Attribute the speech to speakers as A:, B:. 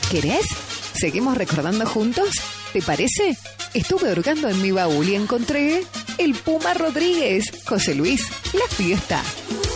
A: ¿Querés? ¿Seguimos recordando juntos? ¿Te parece? Estuve hurgando en mi baúl y encontré el Puma Rodríguez. José Luis, la fiesta.